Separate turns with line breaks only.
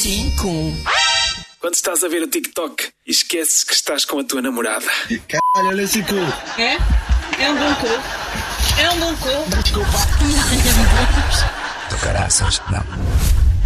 5.
Quando estás a ver o TikTok e esqueces que estás com a tua namorada.
Caralho, olha esse cu.
É? É um bom cu. É um bom cu.
Desculpa.
Ai,
Do caraças, não.